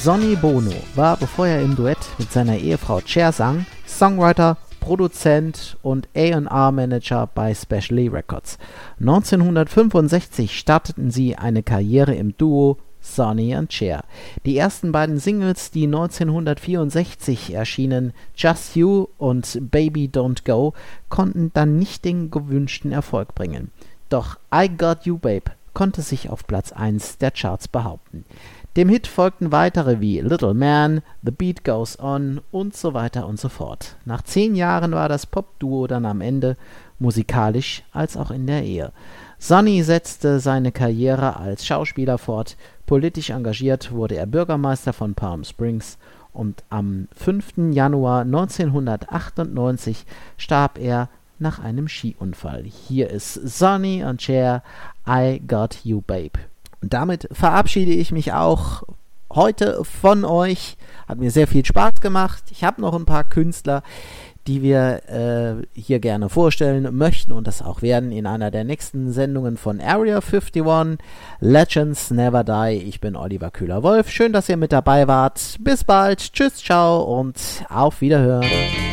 Sonny Bono war, bevor er im Duett mit seiner Ehefrau Cher sang, Songwriter, Produzent und A&R-Manager bei Special E Records. 1965 starteten sie eine Karriere im Duo Sonny and Cher. Die ersten beiden Singles, die 1964 erschienen, Just You und Baby Don't Go, konnten dann nicht den gewünschten Erfolg bringen. Doch I Got You Babe konnte sich auf Platz 1 der Charts behaupten. Dem Hit folgten weitere wie Little Man, The Beat Goes On und so weiter und so fort. Nach 10 Jahren war das Popduo dann am Ende, musikalisch als auch in der Ehe. Sonny setzte seine Karriere als Schauspieler fort, politisch engagiert wurde er Bürgermeister von Palm Springs und am 5. Januar 1998 starb er nach einem Skiunfall. Hier ist Sonny and Cher, I Got You Babe. Und damit verabschiede ich mich auch heute von euch. Hat mir sehr viel Spaß gemacht. Ich habe noch ein paar Künstler, die wir hier gerne vorstellen möchten und das auch werden in einer der nächsten Sendungen von Area 51. Legends Never Die. Ich bin Oliver Köhler-Wolf. Schön, dass ihr mit dabei wart. Bis bald. Tschüss, ciao und auf Wiederhören.